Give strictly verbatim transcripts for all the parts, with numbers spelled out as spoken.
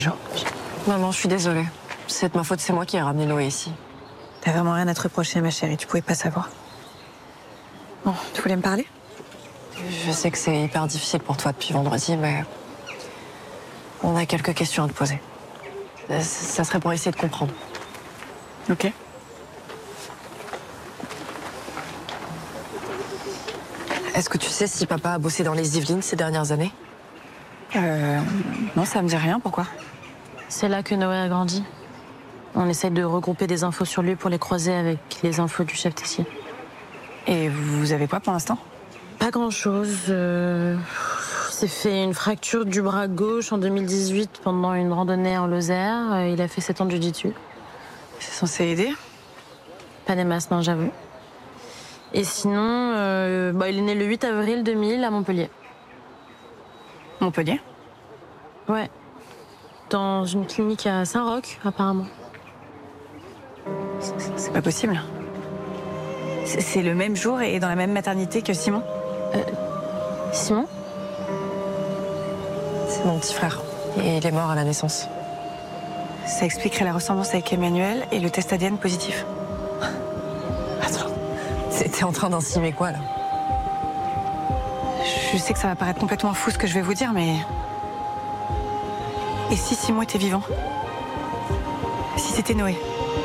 Genre. Maman, je suis désolée. C'est de ma faute, c'est moi qui ai ramené Noé ici. T'as vraiment rien à te reprocher, ma chérie, tu pouvais pas savoir. Bon, tu voulais me parler? Je sais que c'est hyper difficile pour toi depuis vendredi, mais on a quelques questions à te poser. Ça serait pour essayer de comprendre. Ok. Est-ce que tu sais si papa a bossé dans les Yvelines ces dernières années? Euh... Non, ça me dit rien, pourquoi? C'est là que Noé a grandi. On essaye de regrouper des infos sur lui pour les croiser avec les infos du chef tessier. Et vous avez quoi pour l'instant? Pas grand-chose. Euh... Il s'est fait une fracture du bras gauche en deux mille dix-huit pendant une randonnée en Lozère. Il a fait sept ans de jiu-jitsu. C'est censé aider? Pas des masses, non, j'avoue. Et sinon, euh, bah, il est né le huit avril deux mille à Montpellier. Montpellier? Ouais. Dans une clinique à Saint-Roch, apparemment. C'est pas possible. C'est le même jour et dans la même maternité que Simon? Euh, Simon? C'est mon petit frère. Et il est mort à la naissance. Ça expliquerait la ressemblance avec Emmanuel et le test A D N positif. Attends, t'es en train d'insinuer quoi, là? Je sais que ça va paraître complètement fou ce que je vais vous dire, mais... Et si Simon était vivant? Si c'était Noé?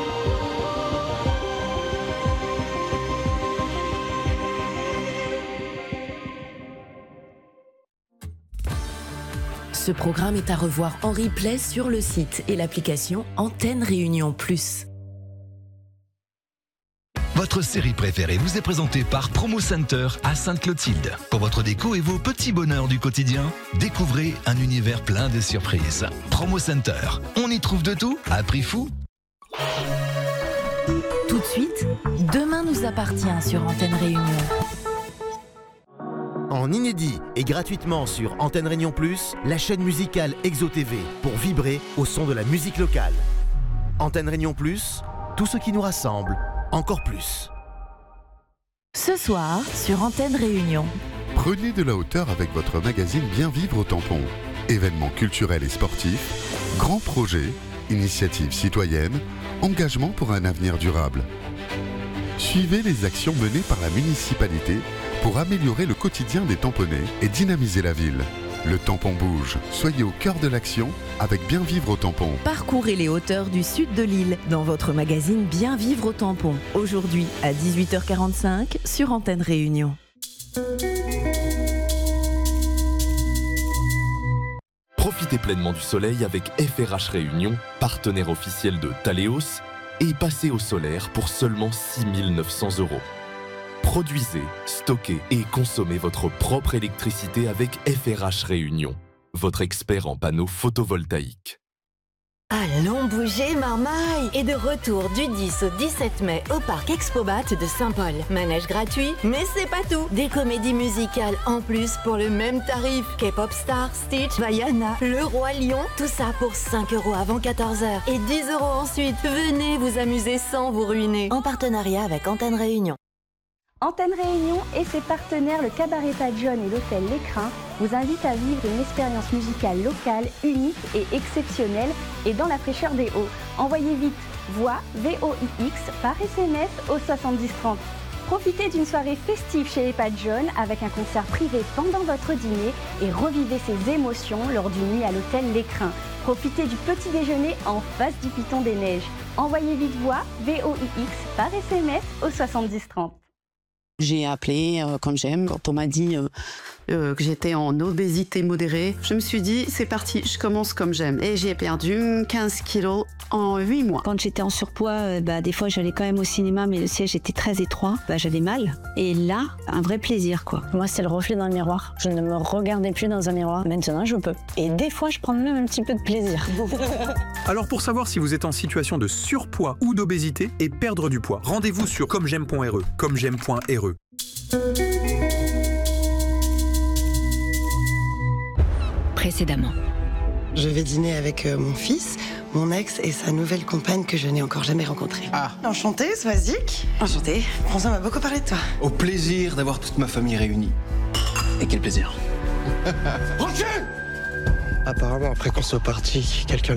Ce programme est à revoir en replay sur le site et l'application Antenne Réunion Plus. Votre série préférée vous est présentée par Promo Center à Sainte-Clotilde. Pour votre déco et vos petits bonheurs du quotidien, découvrez un univers plein de surprises. Promo Center, on y trouve de tout à prix fou. Tout de suite, Demain nous appartient sur Antenne Réunion. En inédit et gratuitement sur Antenne Réunion Plus, la chaîne musicale Exo T V pour vibrer au son de la musique locale. Antenne Réunion Plus, tout ce qui nous rassemble, encore plus. Ce soir, sur Antenne Réunion. Prenez de la hauteur avec votre magazine Bien Vivre au Tampon. Événements culturels et sportifs, grands projets, initiatives citoyennes, engagement pour un avenir durable. Suivez les actions menées par la municipalité pour améliorer le quotidien des tamponnais et dynamiser la ville. Le tampon bouge. Soyez au cœur de l'action avec Bien Vivre au Tampon. Parcourez les hauteurs du sud de l'île dans votre magazine Bien Vivre au Tampon. Aujourd'hui à dix-huit heures quarante-cinq sur Antenne Réunion. Profitez pleinement du soleil avec F R H Réunion, partenaire officiel de Thaléos, et passez au solaire pour seulement six mille neuf cents euros. Produisez, stockez et consommez votre propre électricité avec F R H Réunion, votre expert en panneaux photovoltaïques. Allons bouger, marmaille! Et de retour du dix au dix-sept mai au parc Expobat de Saint-Paul. Manège gratuit, mais c'est pas tout! Des comédies musicales en plus pour le même tarif. K-Pop Star, Stitch, Vaiana, Le Roi Lion, tout ça pour cinq euros avant quatorze heures et dix euros ensuite. Venez vous amuser sans vous ruiner. En partenariat avec Antenne Réunion. Antenne Réunion et ses partenaires, le Cabaret Pas John et l'Hôtel L'Écrin, vous invitent à vivre une expérience musicale locale, unique et exceptionnelle et dans la fraîcheur des Hauts. Envoyez vite voix V O I X par S M S au soixante-dix trente. Profitez d'une soirée festive chez les Pas John avec un concert privé pendant votre dîner et revivez ces émotions lors d'une nuit à l'Hôtel L'Écrin. Profitez du petit déjeuner en face du Piton des Neiges. Envoyez vite voix V O I X par S M S au soixante-dix trente. J'ai appelé euh, comme j'aime. Quand on m'a dit euh, euh, que j'étais en obésité modérée, je me suis dit, c'est parti, je commence comme j'aime. Et j'ai perdu quinze kilos en huit mois. Quand j'étais en surpoids, euh, bah, des fois j'allais quand même au cinéma, mais le siège était très étroit. Bah, j'avais mal. Et là, un vrai plaisir, quoi. Moi, c'est le reflet dans le miroir. Je ne me regardais plus dans un miroir. Maintenant, je peux. Et des fois, je prends même un petit peu de plaisir. Alors, pour savoir si vous êtes en situation de surpoids ou d'obésité et perdre du poids, rendez-vous sur comme j'aime point r e. comme j'aime point r e. Précédemment. Je vais dîner avec euh, mon fils, mon ex et sa nouvelle compagne que je n'ai encore jamais rencontrée. Ah. Enchantée, Swazik. Enchantée. François m'a beaucoup parlé de toi. Au plaisir d'avoir toute ma famille réunie. Et quel plaisir. Roger! Apparemment, après qu'on soit parti, quelqu'un